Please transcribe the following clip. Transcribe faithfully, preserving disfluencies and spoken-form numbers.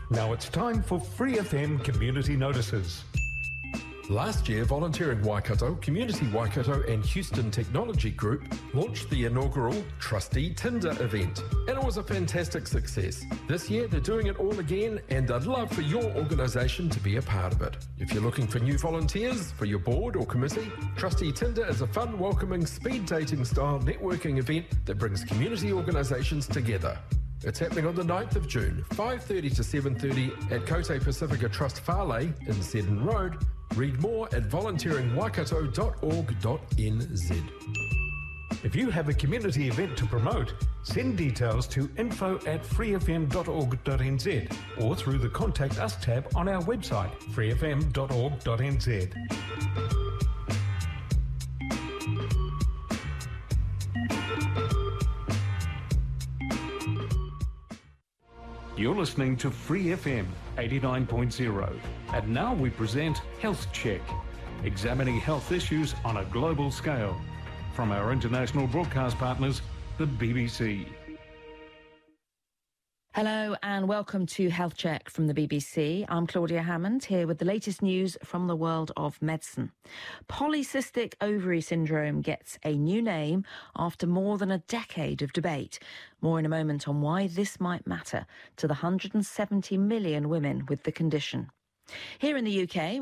Now it's time for Free F M Community Notices. Last year, Volunteering Waikato, Community Waikato and Houston Technology Group launched the inaugural Trustee Tinder event, and it was a fantastic success. This year, they're doing it all again, and I'd love for your organisation to be a part of it. If you're looking for new volunteers for your board or committee, Trustee Tinder is a fun, welcoming, speed dating style networking event that brings community organisations together. It's happening on the ninth of June, five thirty to seven thirty at Kote Pacifica Trust Whālei in Seddon Road. Read more at volunteering waikato dot org dot n z. If you have a community event to promote, send details to info at free f m dot org dot n z or through the Contact Us tab on our website, free f m dot org dot n z. You're listening to Free F M eighty-nine point zero. And now we present Health Check, examining health issues on a global scale. From our international broadcast partners, the B B C. Hello and welcome to Health Check from the B B C. I'm Claudia Hammond, here with the latest news from the world of medicine. Polycystic ovary syndrome gets a new name after more than a decade of debate. More in a moment on why this might matter to the one hundred seventy million women with the condition. Here in the U K,